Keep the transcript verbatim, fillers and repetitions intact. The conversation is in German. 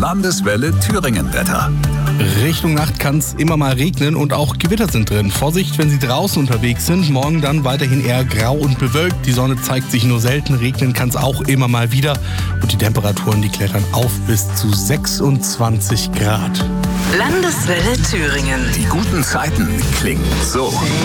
Landeswelle Thüringen-Wetter. Richtung Nacht kann es immer mal regnen und auch Gewitter sind drin. Vorsicht, wenn Sie draußen unterwegs sind. Morgen dann weiterhin eher grau und bewölkt. Die Sonne zeigt sich nur selten. Regnen kann es auch immer mal wieder. Und die Temperaturen, die klettern auf bis zu sechsundzwanzig Grad. Landeswelle Thüringen. Die guten Zeiten klingen so.